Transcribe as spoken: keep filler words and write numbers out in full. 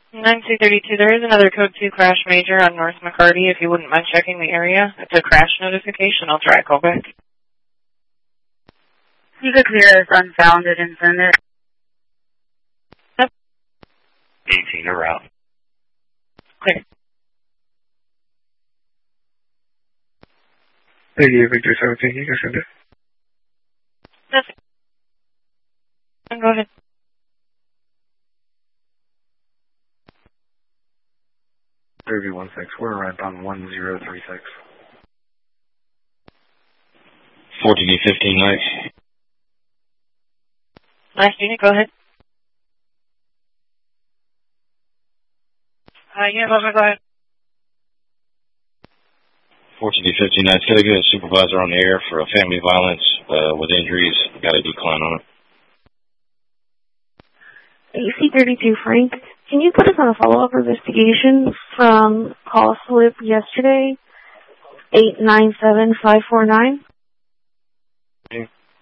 nine C thirty-two, there is another code two crash major on North McCarty, if you wouldn't mind checking the area. It's a crash notification. I'll try call back. You could clear as unfounded and send it. Yep. eighteen are out. Clear. Thank you, Victor seventeen, you can send it. That's it. Go ahead. Derby one six, we're right on one zero three six. fourteen E fifteen, nice. Last unit, go ahead. Uh, yeah, go ahead. fourteen E fifteen, nice. Got to get a supervisor on the air for a family violence uh, with injuries. Got a decline on it. A C thirty-two, Frank, can you put us on a follow-up investigation from call slip yesterday, eight nine seven five four nine?